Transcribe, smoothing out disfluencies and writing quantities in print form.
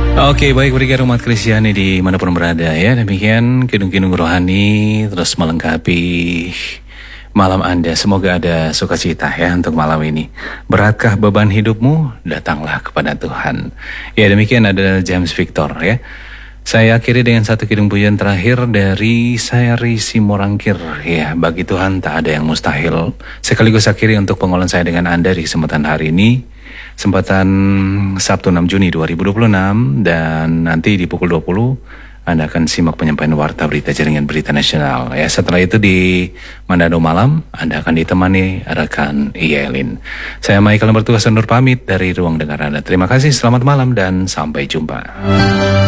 Oke, baik berikan umat Kristiani di manapun berada ya. Demikian kidung-kidung rohani terus melengkapi malam Anda. Semoga ada sukacita ya untuk malam ini. Beratkah beban hidupmu? Datanglah kepada Tuhan. Ya, demikian ada James Victor ya. Saya akhiri dengan satu kidung pujian terakhir dari Sayari Simorangkir. Ya, bagi Tuhan tak ada yang mustahil. Sekaligus akhiri untuk pengolahan saya dengan Anda di kesempatan hari ini. Kesempatan Sabtu 6 Juni 2026 dan nanti di pukul 20 Anda akan simak penyampaian warta berita jaringan berita nasional. Ya, setelah itu di Manado Malam Anda akan ditemani rekan Yelin. Saya Michael bertugas undur pamit dari ruang dengar Anda. Terima kasih, selamat malam dan sampai jumpa.